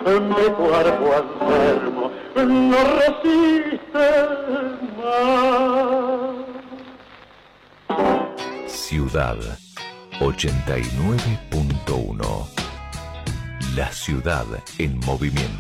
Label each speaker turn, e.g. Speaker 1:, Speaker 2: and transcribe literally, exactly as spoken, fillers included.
Speaker 1: mi cuerpo enfermo no resiste más.
Speaker 2: Ciudad ochenta y nueve punto uno. La ciudad en movimiento.